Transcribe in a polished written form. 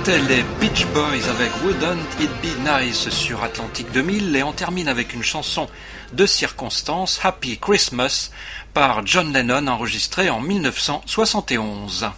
C'était les Beach Boys avec Wouldn't It Be Nice sur Atlantique 2000 et on termine avec une chanson de circonstance, Happy Christmas, par John Lennon enregistrée en 1971.